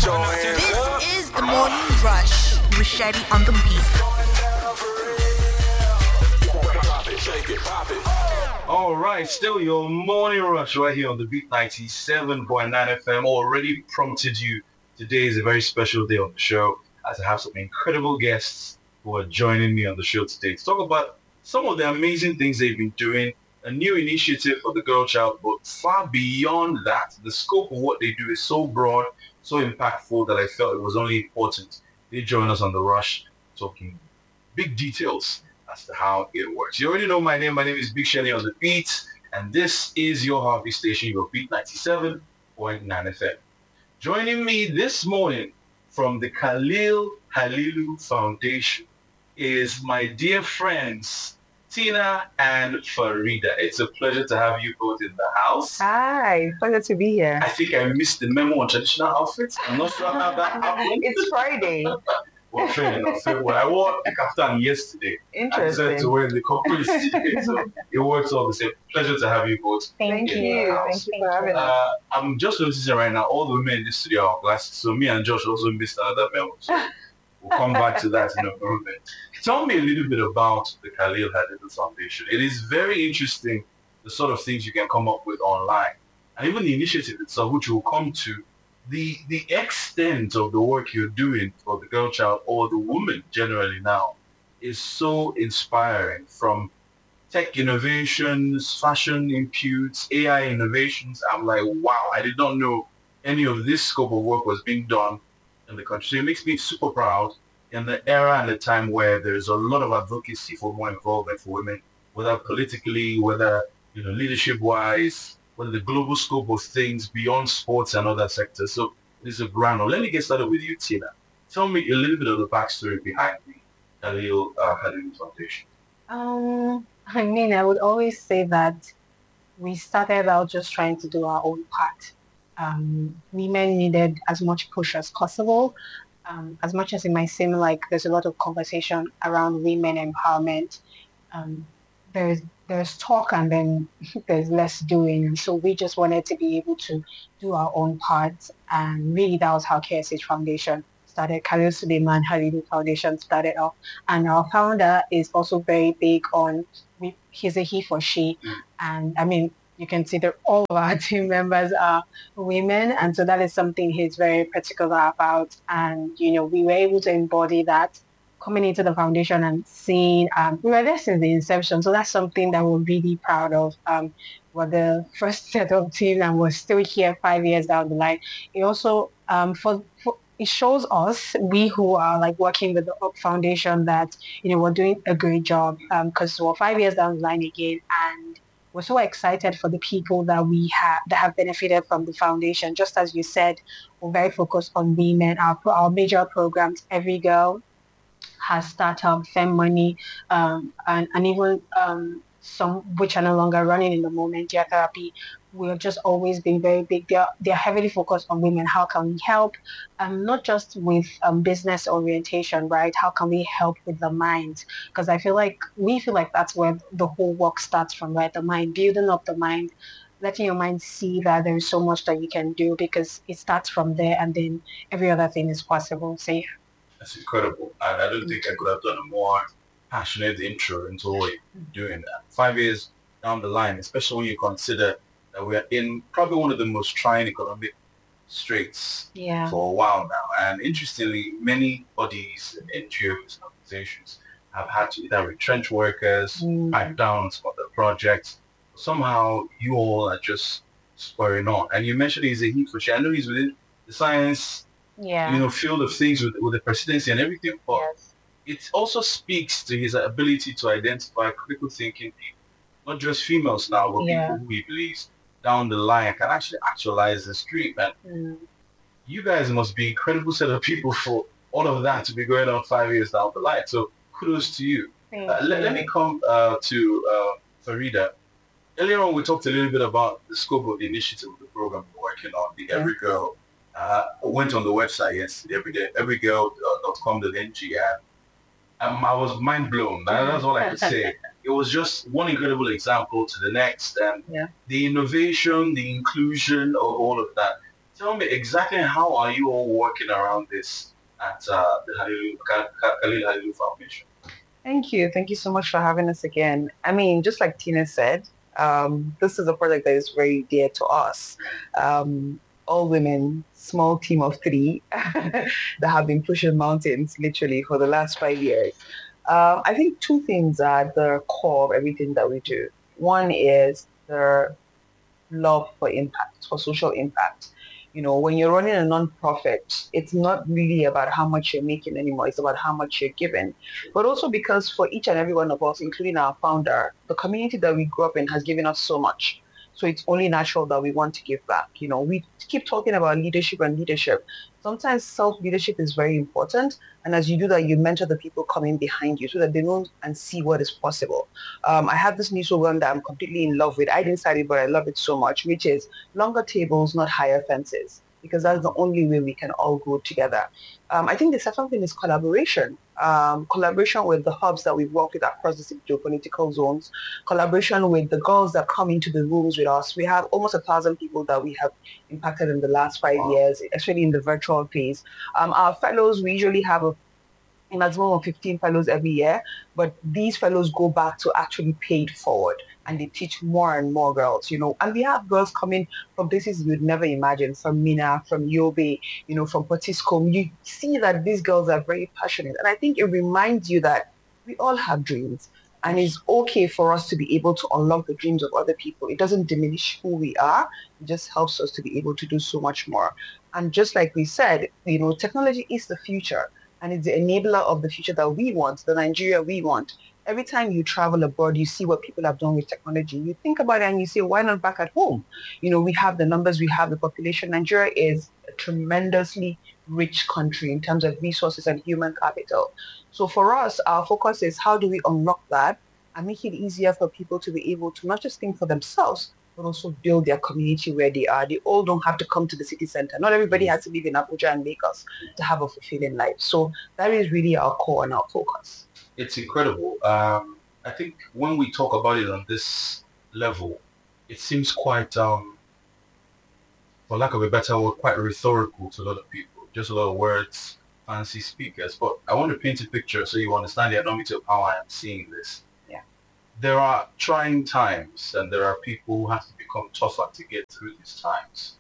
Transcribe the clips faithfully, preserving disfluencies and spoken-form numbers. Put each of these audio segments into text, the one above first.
This is the Morning Rush with Shady on the beat. All right, still your Morning Rush right here on the Beat ninety-seven point nine F M. Already prompted you. Today is a very special day on the show as I have some incredible guests who are joining me on the show today to talk about some of the amazing things they've been doing, a new initiative for the girl child, but far beyond that, the scope of what they do is so broad, so impactful that I felt it was only important they join us on the Rush talking big details as to how it works. You already know my name. My name is Big Shelly on the beat, and this is your Harvey station, your Beat ninety-seven point nine F M. Joining me this morning from the Khalil Halilu Foundation is my dear friends, Tina and Farida. It's a pleasure to have you both in the house. Hi, pleasure to be here. I think I missed the memo on traditional outfits. I'm not sure how that happened. It's Friday. Well, fair enough. Fair enough. I wore the kaftan yesterday. Interesting. I decided to wear the corporate today, so it works all the same. Pleasure to have you both. Thank in you. the house. Thank you for having us. Uh, I'm just noticing right now, all the women in this studio are glasses, so me and Josh also missed another memo. So we'll come back to that in a moment. Tell me a little bit about the Khalil Halilu Foundation. It is very interesting, the sort of things you can come up with online, and even the initiative itself, which we'll come to. The the extent of the work you're doing for the girl child or the woman generally now is so inspiring. From tech innovations, fashion imputes, A I innovations. I'm like, wow, I did not know any of this scope of work was being done in the country. So it makes me super proud in the era and the time where there's a lot of advocacy for more involvement for women, whether politically, whether you know leadership-wise, the global scope of things beyond sports and other sectors. So this is a grand one. Let me get started with you, Tina. Tell me a little bit of the backstory behind the Khalil uh, Halilu Foundation. Um, I mean, I would always say that we started out just trying to do our own part. Um, women needed as much push as possible. Um, as much as it might seem like there's a lot of conversation around women empowerment, um, there's there's talk and then there's less doing. So we just wanted to be able to do our own part. And really that was how K S H Foundation started. Khalil Suleiman Halilu Foundation started off. And our founder is also very big on, we, he's a he for she. And I mean, you can see that all of our team members are women. And so that is something he's very particular about. And, you know, we were able to embody that coming into the foundation and seeing, um, we were there since the inception. So that's something that we're really proud of. Um, we're the first set of teams and we're still here five years down the line. It also, um, for, for it shows us, we who are like working with the foundation, that, you know, we're doing a great job, because um, we're five years down the line again. And we're so excited for the people that we have, that have benefited from the foundation. Just as you said, we're very focused on women. Our, our major programs, Every Girl has startup, Fem Money, um, and, and even um, some which are no longer running in the moment, Dear Therapy. We've just always been very big. They're, they're heavily focused on women. How can we help? Um, not just with um, business orientation, right? How can we help with the mind? Because I feel like, we feel like that's where the whole work starts from, right? The mind, building up the mind, letting your mind see that there is so much that you can do, because it starts from there and then every other thing is possible. So yeah. That's incredible. And I don't think I could have done a more passionate intro into what you're doing that. Five years down the line, especially when you consider that we are in probably one of the most trying economic straits yeah. for a while now. And interestingly, many bodies and N G Os and organizations have had to either retrench workers, mm. pipe down some of the projects. Somehow you all are just spurring on. And you mentioned he's a he for she. I know he's within the science Yeah. you know, field of things with, with the presidency and everything, but yes. it also speaks to his ability to identify critical thinking people, not just females now, but yeah. people who he believes down the line can actually actualize this dream. And mm. you guys must be an incredible set of people for all of that to be going on five years down the line. So kudos to you. Uh, let, let me come uh, to uh, Farida. Earlier on, we talked a little bit about the scope of the initiative of the program we're working on, the Every Girl. Uh, I went on the website yesterday, every day, everygirl dot com dot n g, and um, I was mind blown. That, that's all I could say. It was just one incredible example to the next, and yeah. the innovation, the inclusion of all of that. Tell me exactly how are you all working around this at uh, the Halilu, Ka- Ka- Khalil Halilu Foundation? Thank you. Thank you so much for having us again. I mean, just like Tina said, um, this is a project that is very dear to us. Um, all women, small team of three that have been pushing mountains literally for the last five years. Uh, I think two things are at the core of everything that we do. One is the love for impact, for social impact. You know, when you're running a non-profit, it's not really about how much you're making anymore. It's about how much you're giving. But also because for each and every one of us, including our founder, the community that we grew up in has given us so much. So it's only natural that we want to give back. You know, we keep talking about leadership and leadership. Sometimes self-leadership is very important. And as you do that, you mentor the people coming behind you so that they know and see what is possible. Um, I have this new slogan that I'm completely in love with. I didn't start it, but I love it so much, which is longer tables, not higher fences, because that's the only way we can all grow together. Um, I think the second thing is collaboration. Um, collaboration with the hubs that we've worked with across the geopolitical zones, collaboration with the girls that come into the rooms with us. We have almost a thousand people that we have impacted in the last five wow. years, especially in the virtual phase. Um, our fellows, we usually have a a maximum of fifteen fellows every year, but these fellows go back to actually pay it forward and they teach more and more girls, you know, and we have girls coming from places you'd never imagine, from Mina, from Yobe, you know, from Potiskum. You see that these girls are very passionate. And I think it reminds you that we all have dreams and it's okay for us to be able to unlock the dreams of other people. It doesn't diminish who we are. It just helps us to be able to do so much more. And just like we said, you know, technology is the future. And it's the enabler of the future that we want, the Nigeria we want. Every time you travel abroad, you see what people have done with technology. You think about it and you say, why not back at home? You know, we have the numbers, we have the population. Nigeria is a tremendously rich country in terms of resources and human capital. So for us, our focus is how do we unlock that and make it easier for people to be able to not just think for themselves, but also build their community where they are. They all don't have to come to the city center. Not everybody has to live in Abuja and Lagos to have a fulfilling life. So that is really our core and our focus. It's incredible. Um, I think when we talk about it on this level, it seems quite, um, for lack of a better word, quite rhetorical to a lot of people. Just a lot of words, fancy speakers. But I want to paint a picture so you understand the enormity of how I am seeing this. There are trying times and there are people who have to become tougher to get through these times.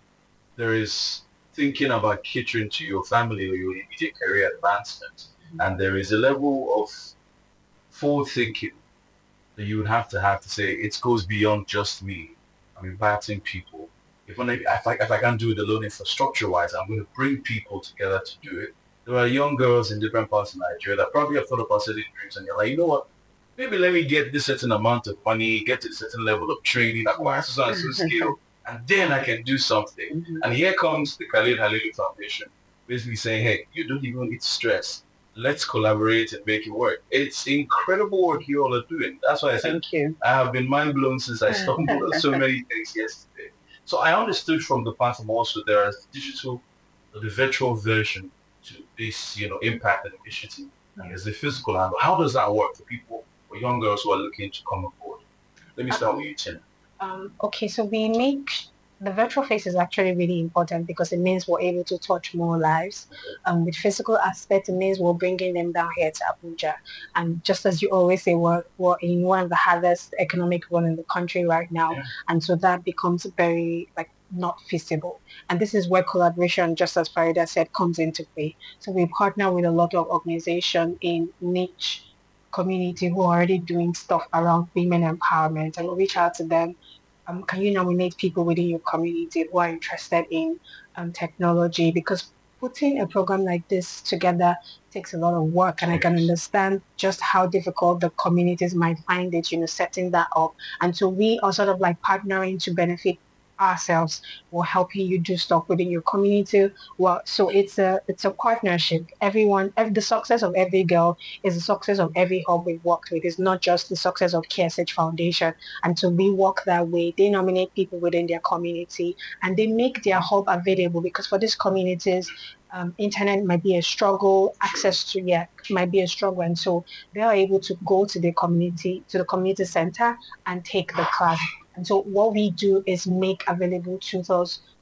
There is thinking about catering to your family or your immediate career advancement. Mm-hmm. And there is a level of forward thinking that you would have to have to say, it goes beyond just me. I'm impacting people. If, I, if, I, if I can't do it alone infrastructure-wise, I'm going to bring people together to do it. There are young girls in different parts of Nigeria that probably have thought about setting dreams and you're like, you know what? Maybe let me get this certain amount of money, get to a certain level of training, acquire some skill, and then I can do something. Mm-hmm. And here comes the Khalil Halilu Foundation, basically saying, hey, you don't even need to stress. Let's collaborate and make it work. It's incredible work you all are doing. That's why I said I have been mind blown since I stumbled on so many things yesterday. So I understood from the platform also there is digital, the virtual version to this, you know, impact and initiative. And there's the physical angle. How does that work for people? For young girls who are looking to come aboard? Let me start um, with you, Tina. Um, okay, so we make the virtual face is actually really important because it means we're able to touch more lives. Um, with physical aspect, it means we're bringing them down here to Abuja. And just as you always say, we're, we're in one of the hardest economic run in the country right now. Yeah. And so that becomes very, like, not feasible. And this is where collaboration, just as Farida said, comes into play. So we partner with a lot of organizations in niche community who are already doing stuff around women empowerment, and we'll reach out to them. Um, can you nominate people within your community who are interested in um, technology? Because putting a program like this together takes a lot of work, and I can understand just how difficult the communities might find it, you know, setting that up. And so we are sort of like partnering to benefit ourselves or helping you do stuff within your community. Well, so it's a it's a partnership. Everyone, every, the success of every girl is the success of every hub we worked with. It's not just the success of K S H Foundation. And so we work that way. They nominate people within their community and they make their hub available, because for these communities, um, internet might be a struggle, access to yeah might be a struggle, and so they are able to go to the community to the community center and take the class. And so what we do is make available tutors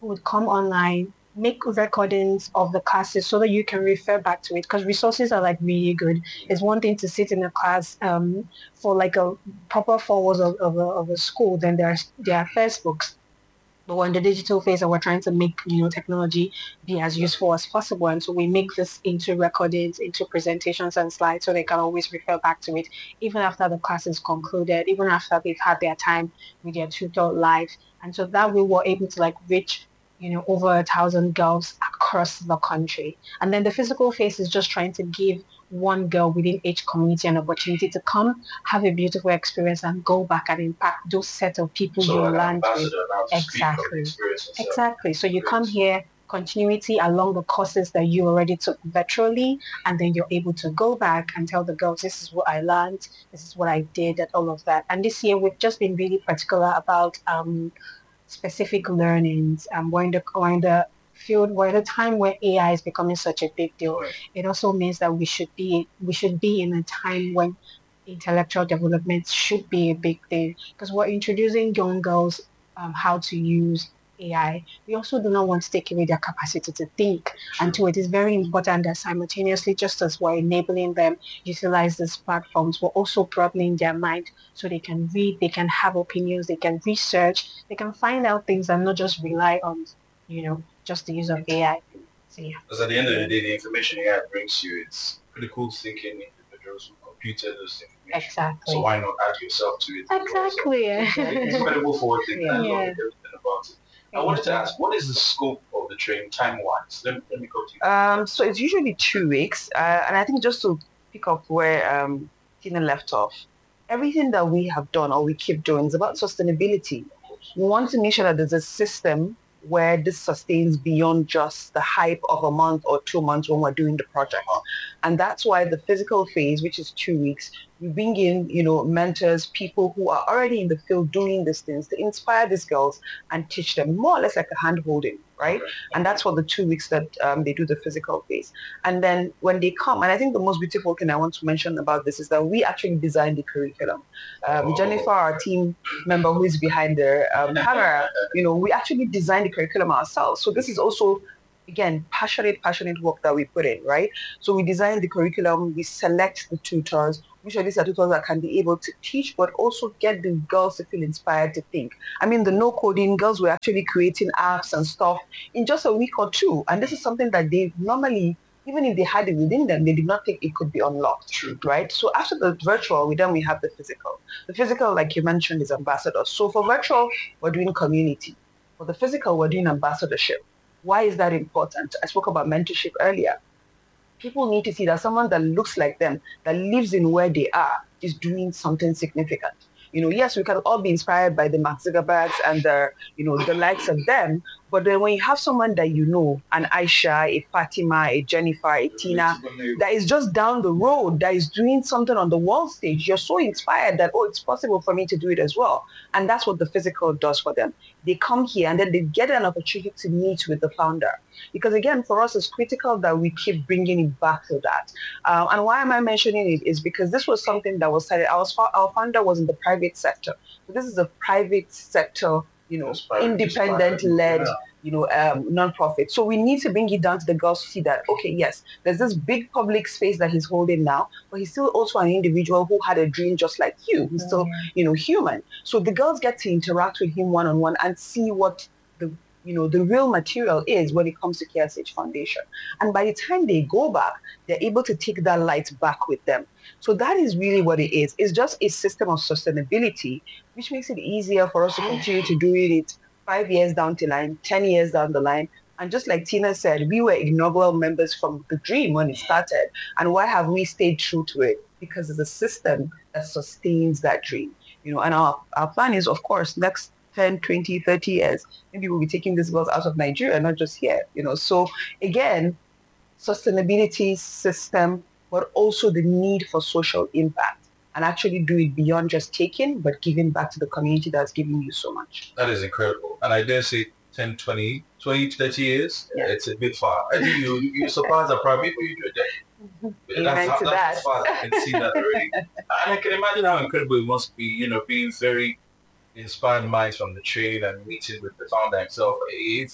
would come online, make recordings of the classes so that you can refer back to it, because resources are like really good. It's one thing to sit in a class um, for like a proper four hours of, of, a, of a school, then there's there are textbooks. But we're in the digital phase and we're trying to make, you know, technology be as useful as possible. And so we make this into recordings, into presentations and slides so they can always refer back to it, even after the class is concluded, even after they've had their time with their tutor live. And so that way we're able to like reach, you know, over a thousand girls across the country. And then the physical phase is just trying to give one girl within each community an opportunity to come, have a beautiful experience, and go back and impact those set of people So you like an learned with. ambassador now to speak of the Exactly. experience itself. Exactly. So you Great. come here, continuity along the courses that you already took virtually, and then you're able to go back and tell the girls, this is what I learned, this is what I did, and all of that. And this year we've just been really particular about um, specific learnings. Um, we're in the, we're in the field, we're at a time where A I is becoming such a big deal. It also means that we should be we should be in a time when intellectual development should be a big thing, because we're introducing young girls um, how to use A I. We also do not want to take away their capacity to think. And so it is very important that simultaneously, just as we're enabling them utilize these platforms, we're also broadening their mind so they can read, they can have opinions, they can research, they can find out things and not just rely on, you know, just the use of A I. So yeah. Because at the end of the day, the information A I brings you, it's critical thinking individuals who computed this information. Exactly. So why not add yourself to it? Exactly. Incredible forward thinking. I love Yeah. everything about it. I wanted to ask, what is the scope of the training time-wise? Let me, let me go to you. Um, so it's usually two weeks. Uh, and I think just to pick up where um, Tina left off, everything that we have done or we keep doing is about sustainability. We want to make sure that there's a system where this sustains beyond just the hype of a month or two months when we're doing the project. And that's why the physical phase, which is two weeks, we bring in, you know, mentors, people who are already in the field doing these things to inspire these girls and teach them more or less like a hand holding, right? And that's for the two weeks that um, they do the physical phase. And then when they come, and I think the most beautiful thing I want to mention about this is that we actually design the curriculum. Um, Oh. Jennifer, our team member who is behind the um, camera, you know, we actually design the curriculum ourselves. So this is also, again, passionate, passionate work that we put in, right? So we design the curriculum, we select the tutors, which are these are tutors that can be able to teach, but also get the girls to feel inspired to think. I mean, the no coding girls were actually creating apps and stuff in just a week or two. And this is something that they normally, even if they had it within them, they did not think it could be unlocked, True. right? So after the virtual, we then we have the physical. The physical, like you mentioned, is ambassadors. So for virtual, we're doing community. For the physical, we're doing ambassadorship. Why is that important? I spoke about mentorship earlier. People need to see that someone that looks like them, that lives in where they are, is doing something significant. You know, yes, we can all be inspired by the Mark Zuckerbergs and the, you know, the likes of them. But then when you have someone that you know, an Aisha, a Fatima, a Jennifer, a Tina, that is just down the road, that is doing something on the world stage, you're so inspired that, oh, it's possible for me to do it as well. And that's what the physical does for them. They come here and then they get an opportunity to meet with the founder. Because again, for us, it's critical that we keep bringing it back to that. Um, and why am I mentioning it is because this was something that was started. Our, our founder was in the private sector. So this is a private sector, you know, independent-led, yeah. you know, um, nonprofit. So we need to bring it down to the girls to see that, okay, yes, there's this big public space that he's holding now, but he's still also an individual who had a dream just like you. He's still, you know, human. So the girls get to interact with him one-on-one and see what the, you know, the real material is when it comes to K S H Foundation. And by the time they go back, they're able to take that light back with them. So that is really what it is. It's just a system of sustainability, which makes it easier for us to continue to do it five years down the line, ten years down the line. And just like Tina said, we were inaugural members from the dream when it started. And why have we stayed true to it? Because it's a system that sustains that dream. You know, and our, our plan is, of course, next ten, twenty, thirty years, maybe we'll be taking these girls out of Nigeria, not just here. You know, so again, sustainability system, but also the need for social impact. And actually do it beyond just taking, but giving back to the community that's giving you so much. That is incredible. And I dare say ten, twenty, twenty, thirty years, yeah. It's a bit far. I think you, you're surprised at probably people you do it. Amen that's, to that's that. Far. I can see that already. And I can imagine how incredible it must be, you know, being very inspired minds from the train and meeting with the founder himself. It's,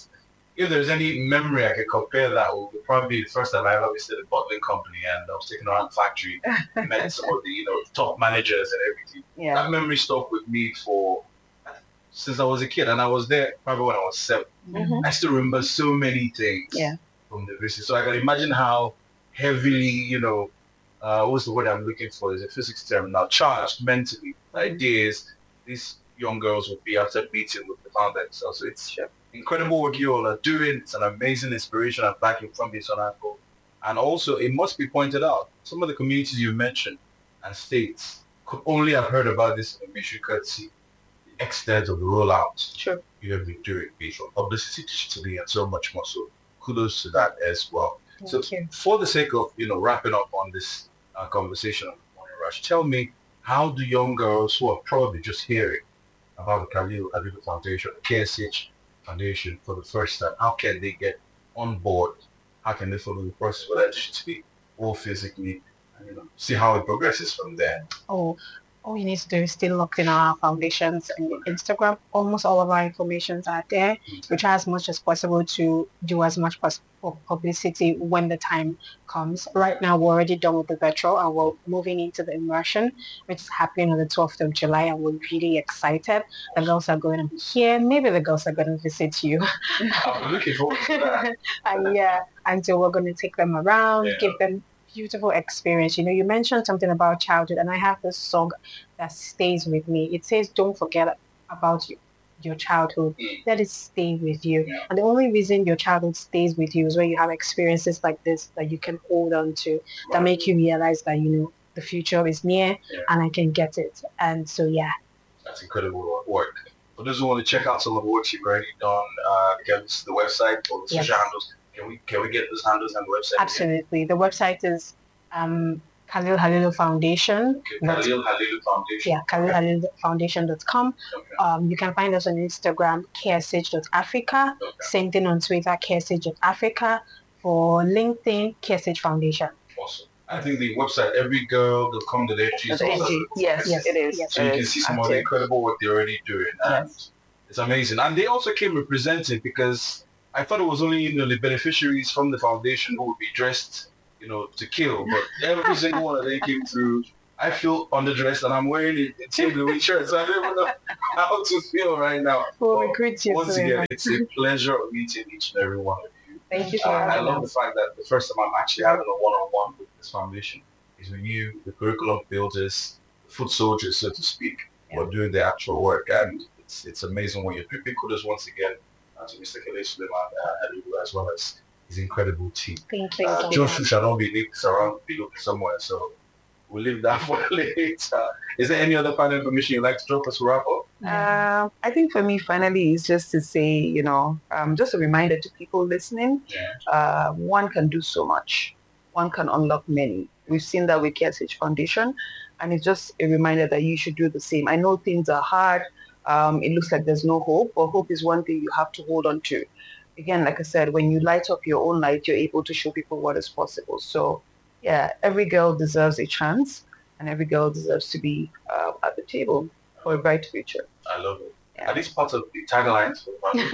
if there's any memory I could compare that with, would probably be the first time I ever visited a bottling company and I was taking around the factory, met some of the, you know, top managers and everything. Yeah. That memory stuck with me for since I was a kid, and I was there probably when I was seven. Mhm. I still remember so many things Yeah. from the visit. So I can imagine how heavily, you know, uh, what's the word I'm looking for? Is a physics term now, charged mentally. The idea is these young girls will be after meeting with the founder themselves. So it's incredible work you all are doing. It's an amazing inspiration and backing from this on angle. And also, it must be pointed out, some of the communities you mentioned and states could only have heard about this information courtesy the extent of the rollout Sure. you have been doing based on publicity digitally and so much more. So kudos to that as well. So Thank you. for the sake of, you know, wrapping up on this uh, conversation on Morning Rush, tell me, how do young girls who are probably just hearing about the Khalil Halilu Foundation, the K S H Foundation for the first time, how can they get on board? How can they follow the process for that to be all physically, and, you know, see how it progresses from there? Oh, all you need to do is stay locked in our foundations and Instagram. Almost all of our informations are there. We try as much as possible to do as much pos- pu- publicity when the time comes. Right now, we're already done with the virtual and we're moving into the immersion, which is happening on the twelfth of July, and we're really excited. The girls are going to be here. Maybe the girls are going to visit you. I'm looking forward to that. and yeah, and so we're going to take them around, Yeah. give them beautiful experience. You know, you mentioned something about childhood, and I have this song that stays with me. It says, "Don't forget about you, your childhood. Let it stay with you." Yeah. And the only reason your childhood stays with you is when you have experiences like this that you can hold on to, that Right. make you realize that, you know, the future is near Yeah. and I can get it. And so, yeah. That's incredible work. For those who want to check out some of the work you've already done, uh, again, this is the website or the Yes. social handles. Can we can we get those handles and the website? Absolutely. The website is um, Khalil Halilu Foundation. Okay, Khalil Halilu Foundation. Yeah, Khalil Halilu Foundation dot com. Okay. Um, you can find us on Instagram, K S H dot Africa. Okay. Same thing on Twitter, K S H dot Africa. For LinkedIn, K S H Foundation. Awesome. I think the website, every girl dot com dot f g is That's also N G. Yes, Yes, it is. yes. so It you can is see some of the active. incredible work they're already doing. And Yes. it's amazing. And they also came represented because I thought it was only, you know, the beneficiaries from the foundation who would be dressed, you know, to kill. But every single one of them came through. I feel underdressed and I'm wearing a Team Louis shirt, so I don't even know how to feel right now. We'll But recruit you once soon. again, it's a pleasure meeting each and every one of you. Thank you Uh, for I having love the us. fact that the first time I'm actually having a one-on-one with this foundation is with you, the curriculum builders, foot soldiers, so to speak, who are doing the actual work. And it's it's amazing when you're tripping. Kudos once again uh, to Mister Khalil Suleiman uh, Halilu, as well as his incredible team. Thank you. Uh, Joshua shall not be linked around below somewhere, so we'll leave that for later. Is there any other final information you'd like to drop us to wrap up? Um, I think for me, finally, is just to say, you know, um, just a reminder to people listening, Yeah. uh, one can do so much. One can unlock many. We've seen that with K S H Foundation, and it's just a reminder that you should do the same. I know things are hard. Um, it looks like there's no hope, but hope is one thing you have to hold on to. Again, like I said, when you light up your own light, you're able to show people what is possible. So, yeah, every girl deserves a chance, and every girl deserves to be uh, at the table for a bright future. I love it. Yeah. Are these part of the taglines?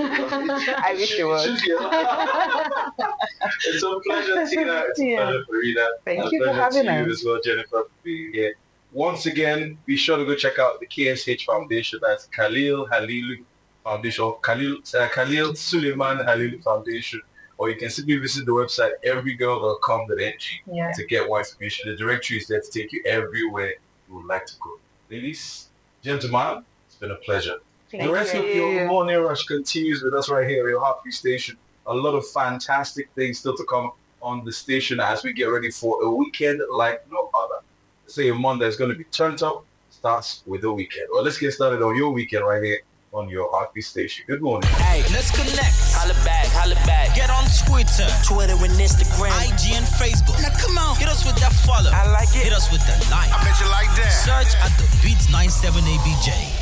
I wish it was. It's a pleasure, Tina. It's a Yeah. pleasure, Farida. Thank And a you for pleasure having to you us. as well, Jennifer, for being here. Once again, be sure to go check out the K S H Foundation. That's Khalil Halilu Foundation, or Khalil, uh, Khalil Suleiman Halilu Foundation. Or you can simply visit the website every girl dot com dot n g Yeah. to get more information. The directory is there to take you everywhere you would like to go. Ladies, gentlemen, it's been a pleasure. Thank The rest you. of your morning rush continues with us right here at your Heartbeat Station. A lot of fantastic things still to come on the station as we get ready for a weekend like no other. Say a Monday is going to be turned up, starts with the weekend. Well, let's get started on your weekend right here on your Heartbeat Station. Good morning. Hey, let's connect. Holla back, holla back. Get on Twitter, Twitter and Instagram, I G and Facebook. Now come on, hit us with that follow. I like it. Hit us with that like. I bet you like that. Search at the Beats ninety-seven A B J.